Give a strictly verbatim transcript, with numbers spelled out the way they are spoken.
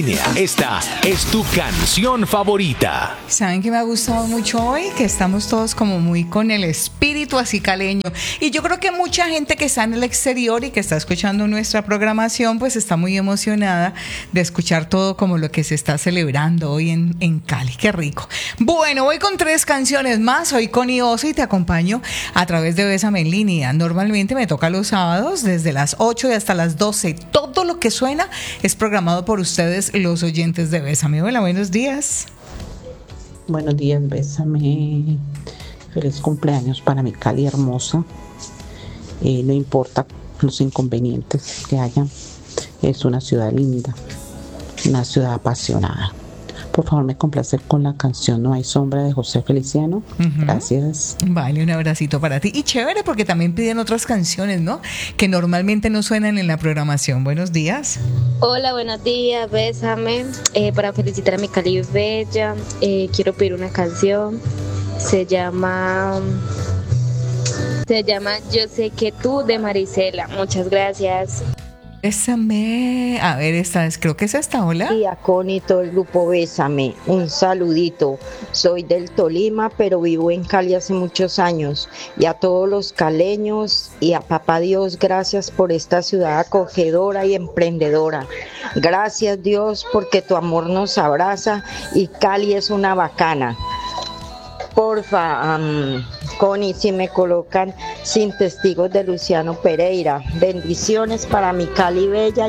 Esta es tu canción favorita. ¿Saben que me ha gustado mucho hoy? Que estamos todos como muy con el espíritu así caleño. Y yo creo que mucha gente que está en el exterior y que está escuchando nuestra programación, pues está muy emocionada de escuchar todo como lo que se está celebrando hoy en, en Cali. Qué rico. Bueno, voy con tres canciones más. Soy Connie Oso y te acompaño a través de Bésame en Línea. Normalmente me toca los sábados desde las ocho y hasta las doce. Todo lo que suena es programado por ustedes, los oyentes de Bésame. Hola, buenos días. Buenos días, Bésame. Feliz cumpleaños para mi Cali hermosa. Eh, no importa los inconvenientes que hayan, es una ciudad linda, una ciudad apasionada. Por favor, me complace con la canción No hay sombra de José Feliciano. Uh-huh. Gracias. Vale, un abracito para ti. Y chévere porque también piden otras canciones, ¿no? Que normalmente no suenan en la programación. Buenos días. Hola, buenos días, Bésame. Eh, para felicitar a mi Cali bella, eh, quiero pedir una canción. Se llama... Se llama Yo sé que tú, de Marisela. Muchas gracias. Bésame. A ver, esta es, creo que es esta, hola. Sí, a Connie, todo el grupo Bésame. Un saludito. Soy del Tolima, pero vivo en Cali hace muchos años. Y a todos los caleños y a Papá Dios, gracias por esta ciudad acogedora y emprendedora. Gracias, Dios, porque tu amor nos abraza y Cali es una bacana. Porfa, um, Connie, si me colocan Sin Testigos de Luciano Pereira. Bendiciones para mi Cali bella